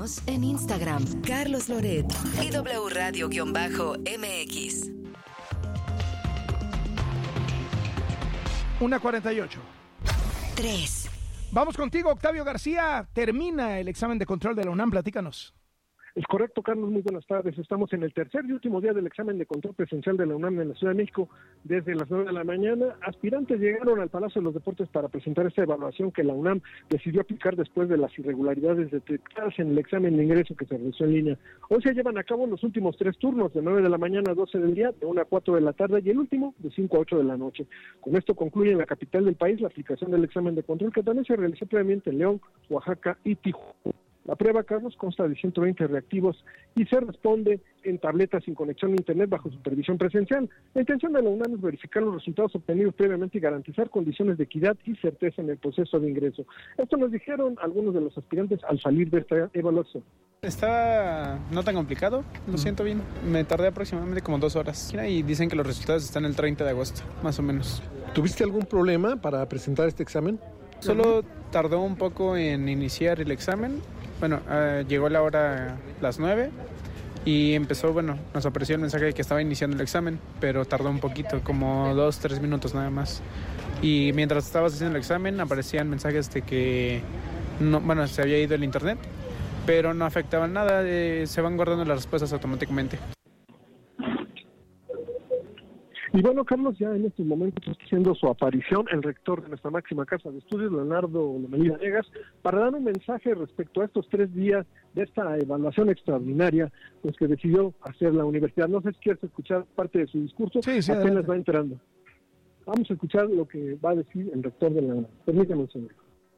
Síguenos en Instagram, Carlos Loret y W Radio-MX. 1:48. 3. Vamos contigo, Octavio García. Termina el examen de control de la UNAM. Platícanos. Es correcto, Carlos, muy buenas tardes. Estamos en el tercer y último día del examen de control presencial de la UNAM en la Ciudad de México. Desde las 9 de la mañana, aspirantes llegaron al Palacio de los Deportes para presentar esta evaluación que la UNAM decidió aplicar después de las irregularidades detectadas en el examen de ingreso que se realizó en línea. Hoy se llevan a cabo los últimos 3 turnos, de 9 de la mañana a 12 del día, de 1 a 4 de la tarde, y el último de 5 a 8 de la noche. Con esto concluye en la capital del país la aplicación del examen de control, que también se realizó previamente en León, Oaxaca y Tijuana. La prueba, Carlos, consta de 120 reactivos y se responde en tabletas sin conexión a internet bajo supervisión presencial. La intención de la UNAM es verificar los resultados obtenidos previamente y garantizar condiciones de equidad y certeza en el proceso de ingreso. Esto nos dijeron algunos de los aspirantes al salir de esta evaluación. Estaba no tan complicado, lo siento bien. Me tardé aproximadamente como 2 horas y dicen que los resultados están el 30 de agosto, más o menos. ¿Tuviste algún problema para presentar este examen? Solo tardó un poco en iniciar el examen. Bueno, llegó la hora las 9 y empezó, nos apareció el mensaje de que estaba iniciando el examen, pero tardó un poquito, como 2-3 minutos nada más. Y mientras estabas haciendo el examen aparecían mensajes de que se había ido el internet, pero no afectaban nada, se van guardando las respuestas automáticamente. Y bueno, Carlos, ya en estos momentos está haciendo su aparición el rector de nuestra máxima casa de estudios, Leonardo Lomelí Vanegas, para dar un mensaje respecto a estos 3 días de esta evaluación extraordinaria pues que decidió hacer la universidad. No sé si quieres escuchar parte de su discurso, Sí, apenas adelante. va entrando. Vamos a escuchar lo que va a decir el rector de la UNAM. Permítanme, señor.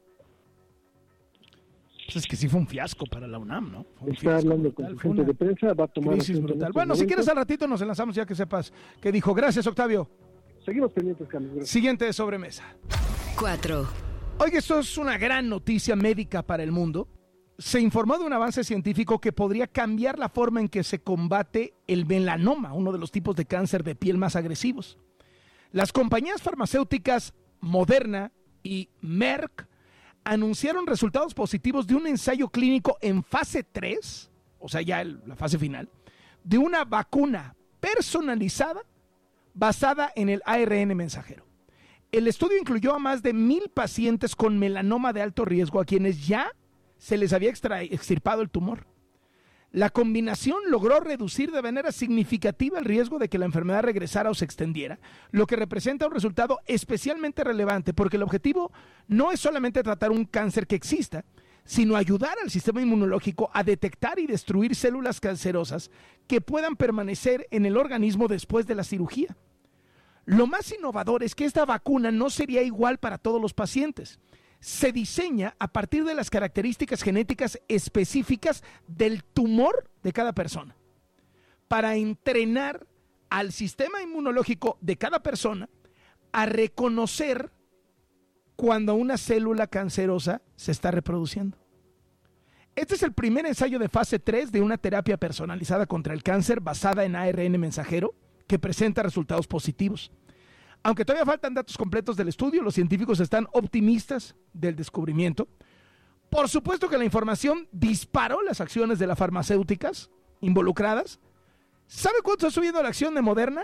Pues es que sí fue un fiasco para la UNAM, ¿no? Fue un Está fiasco hablando brutal, con su fue gente una de prensa, va a tomar crisis asiento en brutal. estos Bueno, si momentos. quieres al ratito nos enlazamos ya que sepas qué dijo. Gracias, Octavio. Seguimos pendientes, Carlos. Gracias. Siguiente de sobremesa. 4. Oiga, esto es una gran noticia médica para el mundo. Se informó de un avance científico que podría cambiar la forma en que se combate el melanoma, uno de los tipos de cáncer de piel más agresivos. Las compañías farmacéuticas Moderna y Merck anunciaron resultados positivos de un ensayo clínico en fase 3, o sea, ya la fase final, de una vacuna personalizada basada en el ARN mensajero. El estudio incluyó a más de 1,000 pacientes con melanoma de alto riesgo a quienes ya se les había extirpado el tumor. La combinación logró reducir de manera significativa el riesgo de que la enfermedad regresara o se extendiera, lo que representa un resultado especialmente relevante porque el objetivo no es solamente tratar un cáncer que exista, sino ayudar al sistema inmunológico a detectar y destruir células cancerosas que puedan permanecer en el organismo después de la cirugía. Lo más innovador es que esta vacuna no sería igual para todos los pacientes. Se diseña a partir de las características genéticas específicas del tumor de cada persona, para entrenar al sistema inmunológico de cada persona a reconocer cuando una célula cancerosa se está reproduciendo. Este es el primer ensayo de fase 3 de una terapia personalizada contra el cáncer basada en ARN mensajero que presenta resultados positivos. Aunque todavía faltan datos completos del estudio, los científicos están optimistas del descubrimiento. Por supuesto que la información disparó las acciones de las farmacéuticas involucradas. ¿Sabe cuánto ha subido la acción de Moderna?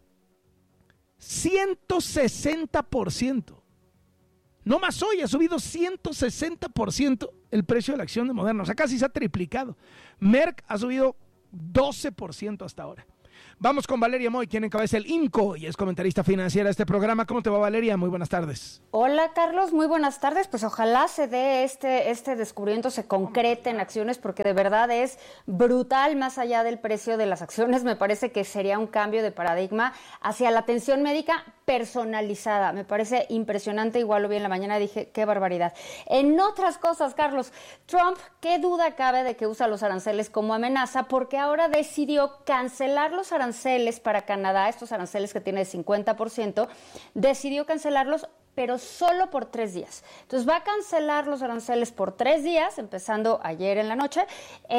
160%. No más hoy, ha subido 160% el precio de la acción de Moderna. O sea, casi se ha triplicado. Merck ha subido 12% hasta ahora. Vamos con Valeria Moy, quien encabeza el INCO y es comentarista financiera de este programa. ¿Cómo te va, Valeria? Muy buenas tardes. Hola, Carlos. Muy buenas tardes. Pues ojalá se dé este descubrimiento, se concrete en acciones, porque de verdad es brutal más allá del precio de las acciones. Me parece que sería un cambio de paradigma hacia la atención médica personalizada. Me parece impresionante. Igual lo vi en la mañana y dije, qué barbaridad. En otras cosas, Carlos, Trump, qué duda cabe de que usa los aranceles como amenaza, porque ahora decidió cancelar los aranceles para Canadá, estos aranceles que tiene de 50%, decidió cancelarlos, pero solo por 3 días. Entonces va a cancelar los aranceles por 3 días, empezando ayer en la noche,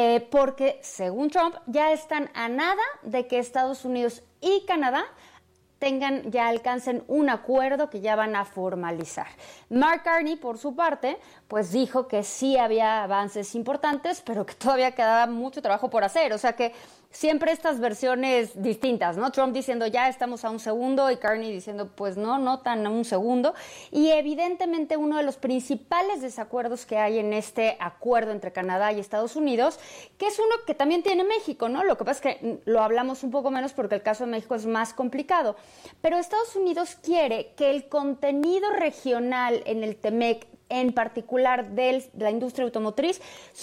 porque según Trump ya están a nada de que Estados Unidos y Canadá alcancen un acuerdo que ya van a formalizar. Mark Carney, por su parte, pues dijo que sí había avances importantes, pero que todavía quedaba mucho trabajo por hacer. O sea que siempre estas versiones distintas, ¿no? Trump diciendo ya estamos a un segundo y Carney diciendo pues no tan a un segundo. Y evidentemente uno de los principales desacuerdos que hay en este acuerdo entre Canadá y Estados Unidos, que es uno que también tiene México, ¿no? Lo que pasa es que lo hablamos un poco menos porque el caso de México es más complicado. Pero Estados Unidos quiere que el contenido regional en el TEMEC, en particular de la industria automotriz,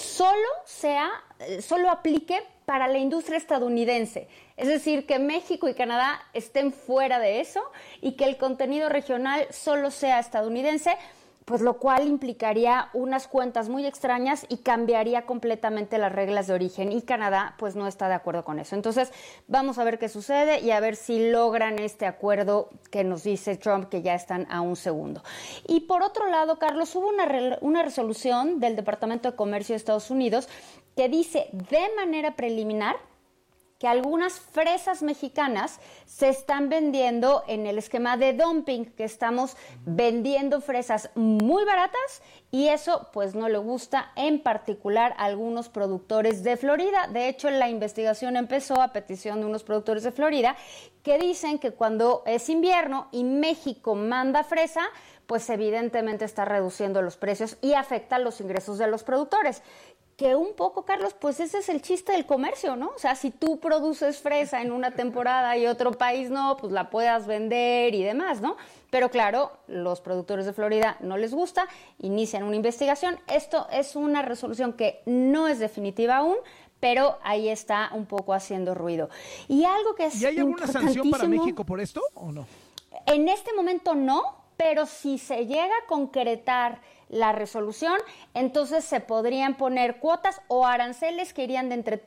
solo aplique para la industria estadounidense. Es decir, que México y Canadá estén fuera de eso y que el contenido regional solo sea estadounidense, pues lo cual implicaría unas cuentas muy extrañas y cambiaría completamente las reglas de origen, y Canadá pues no está de acuerdo con eso. Entonces vamos a ver qué sucede y a ver si logran este acuerdo que nos dice Trump que ya están a un segundo. Y por otro lado, Carlos, hubo una resolución del Departamento de Comercio de Estados Unidos que dice de manera preliminar que algunas fresas mexicanas se están vendiendo en el esquema de dumping, que estamos vendiendo fresas muy baratas, y eso pues no le gusta en particular a algunos productores de Florida. De hecho, la investigación empezó a petición de unos productores de Florida que dicen que cuando es invierno y México manda fresa, pues evidentemente está reduciendo los precios y afecta los ingresos de los productores. Que un poco, Carlos, pues ese es el chiste del comercio, ¿no? O sea, si tú produces fresa en una temporada y otro país no, pues la puedas vender y demás, ¿no? Pero claro, los productores de Florida no les gusta, inician una investigación. Esto es una resolución que no es definitiva aún, pero ahí está un poco haciendo ruido. Y algo que es ¿Y hay alguna sanción para México por esto o no? En este momento no, pero si se llega a concretar la resolución, entonces se podrían poner cuotas o aranceles que irían de entre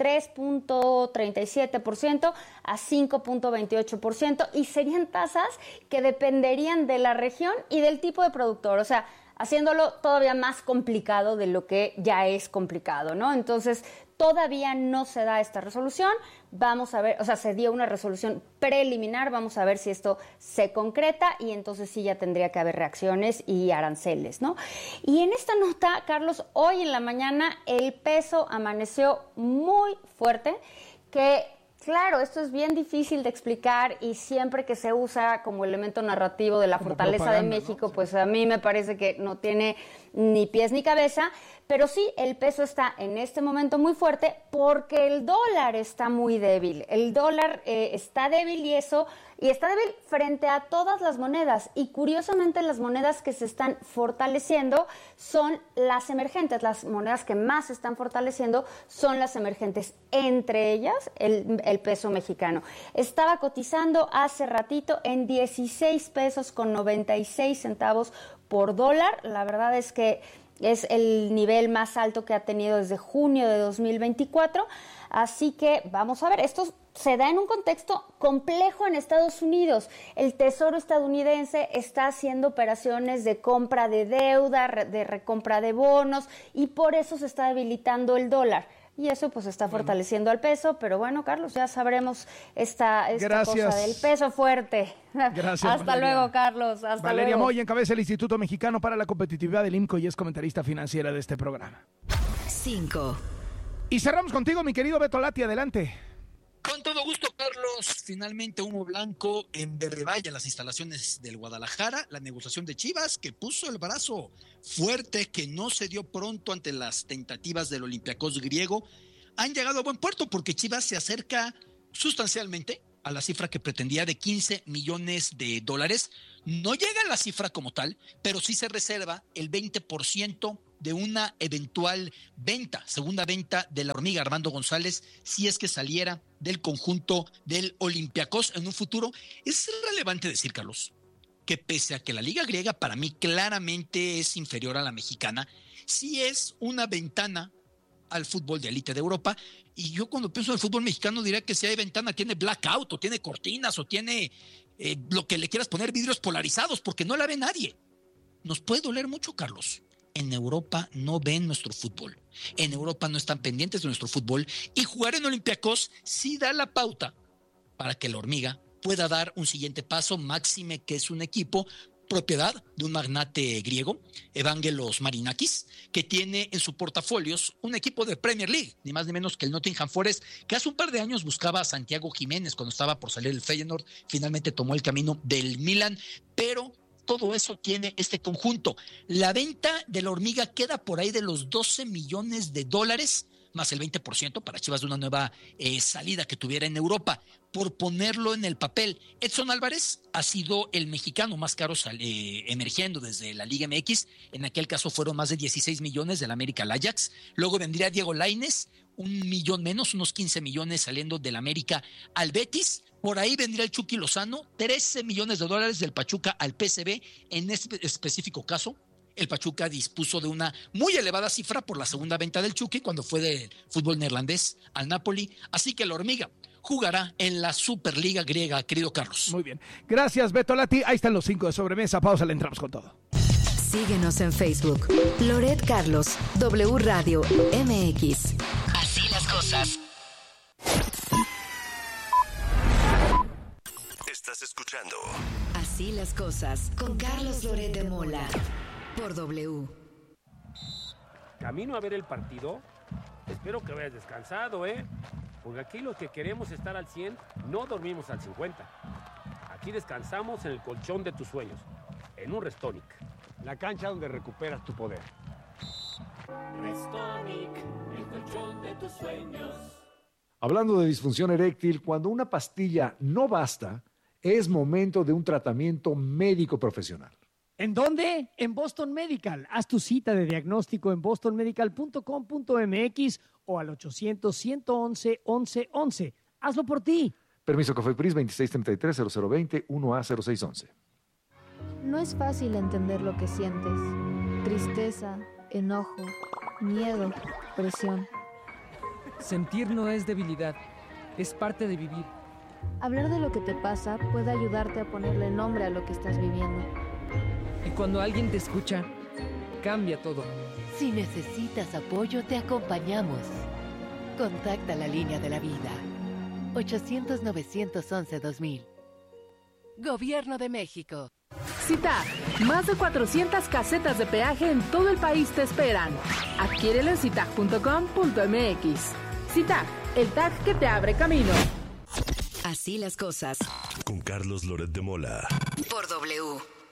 3.37% a 5.28%, y serían tasas que dependerían de la región y del tipo de productor. O sea, haciéndolo todavía más complicado de lo que ya es complicado, ¿no? Entonces, todavía no se da esta resolución. Vamos a ver, o sea, se dio una resolución preliminar, vamos a ver si esto se concreta, y entonces sí ya tendría que haber reacciones y aranceles, ¿no? Y en esta nota, Carlos, hoy en la mañana el peso amaneció muy fuerte, que claro, esto es bien difícil de explicar, y siempre que se usa como elemento narrativo de la como fortaleza de México, ¿no? Pues a mí me parece que no tiene ni pies ni cabeza, pero sí, el peso está en este momento muy fuerte porque el dólar está muy débil. El dólar está débil, y está débil frente a todas las monedas, y curiosamente las monedas que se están fortaleciendo son las emergentes. Las monedas que más se están fortaleciendo son las emergentes, entre ellas el peso mexicano. Estaba cotizando hace ratito en 16 pesos con 96 centavos por dólar. La verdad es que es el nivel más alto que ha tenido desde junio de 2024. Así que vamos a ver, esto se da en un contexto complejo en Estados Unidos. El Tesoro estadounidense está haciendo operaciones de compra de deuda, de recompra de bonos, y por eso se está debilitando el dólar. Y eso pues está fortaleciendo al peso, pero bueno, Carlos, ya sabremos esta cosa del peso fuerte. Gracias, Hasta Valeria. Luego, Carlos. Hasta Valeria luego. Moy encabeza el Instituto Mexicano para la Competitividad del IMCO y es comentarista financiera de este programa. 5. Y cerramos contigo, mi querido Beto Lati, adelante. Con todo gusto, Carlos. Finalmente humo blanco en Verde Valle, en las instalaciones del Guadalajara. La negociación de Chivas, que puso el brazo fuerte, que no se dio pronto ante las tentativas del Olympiacos griego, han llegado a buen puerto, porque Chivas se acerca sustancialmente a la cifra que pretendía de 15 millones de dólares. No llega a la cifra como tal, pero sí se reserva el 20% de una eventual segunda venta de la hormiga Armando González, si es que saliera del conjunto del Olympiacos en un futuro. Es relevante decir, Carlos, que pese a que la liga griega para mí claramente es inferior a la mexicana, sí es una ventana al fútbol de élite de Europa. Y yo cuando pienso en el fútbol mexicano diría que si hay ventana tiene blackout, o tiene cortinas, o tiene lo que le quieras poner, vidrios polarizados, porque no la ve nadie. Nos puede doler mucho, Carlos. En Europa no ven nuestro fútbol. En Europa no están pendientes de nuestro fútbol, y jugar en Olympiacos sí da la pauta para que la hormiga pueda dar un siguiente paso, máxime que es un equipo propiedad de un magnate griego, Evangelos Marinakis, que tiene en su portafolios un equipo de Premier League, ni más ni menos que el Nottingham Forest, que hace un par de años buscaba a Santiago Jiménez cuando estaba por salir del Feyenoord, finalmente tomó el camino del Milan, pero todo eso tiene este conjunto. La venta de la Hormiga queda por ahí de los $12 millones, más el 20% para Chivas de una nueva salida que tuviera en Europa. Por ponerlo en el papel, Edson Álvarez ha sido el mexicano más caro emergiendo desde la Liga MX. En aquel caso fueron más de 16 millones del América al Ajax. Luego vendría Diego Lainez, $1 millón menos, unos 15 millones saliendo del América al Betis. Por ahí vendría el Chucky Lozano, $13 millones del Pachuca al PSV. En este específico caso, el Pachuca dispuso de una muy elevada cifra por la segunda venta del Chucky cuando fue del fútbol neerlandés al Napoli. Así que la Hormiga jugará en la Superliga griega, querido Carlos. Muy bien. Gracias, Beto Lati. Ahí están los 5 de sobremesa. Pausa, le entramos con todo. Síguenos en Facebook. Loret Carlos, W Radio MX. Así las cosas. Estás escuchando Así las cosas con Carlos Loret de Mola. Por W. Camino a ver el partido. Espero que vayas descansado, ¿eh? Porque aquí los que queremos estar al 100 no dormimos al 50. Aquí descansamos en el colchón de tus sueños, en un Restonic. La cancha donde recuperas tu poder. Restonic, el colchón de tus sueños. Hablando de disfunción eréctil, cuando una pastilla no basta, es momento de un tratamiento médico profesional. ¿En dónde? En Boston Medical. Haz tu cita de diagnóstico en bostonmedical.com.mx o al 800-111-1111. Hazlo por ti. Permiso COFEPRIS 2633-0020 1A0611. No es fácil entender lo que sientes. Tristeza, enojo, miedo, presión. Sentir no es debilidad, es parte de vivir. Hablar de lo que te pasa puede ayudarte a ponerle nombre a lo que estás viviendo. Y cuando alguien te escucha, cambia todo. Si necesitas apoyo, te acompañamos. Contacta la línea de la vida. 800-911-2000. Gobierno de México. CITAG, más de 400 casetas de peaje en todo el país te esperan. Adquiérelo en citag.com.mx. CITAG, el tag que te abre camino. Así las cosas. Con Carlos Loret de Mola. Por W.